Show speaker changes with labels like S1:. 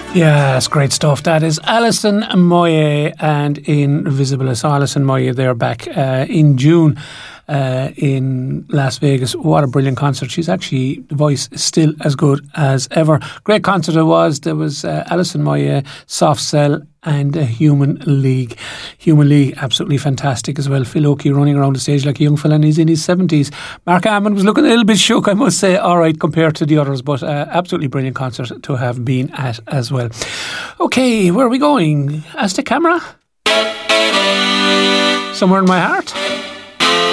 S1: Yeah, that's great stuff. That is Alison Moyet and Invisibilis. Alison Moyet, they're back in June in Las Vegas. What a brilliant concert. She's actually, the voice is still as good as ever. Great concert it was. There was Alison Moyet, Soft Cell and Human League. Human League, absolutely fantastic as well. Phil Oakey running around the stage like a young fella and he's in his 70s. Mark Almond was looking a little bit shook, I must say, alright compared to the others, but absolutely brilliant concert to have been at as well. Okay, where are we going? Aztec Camera? Somewhere in My Heart?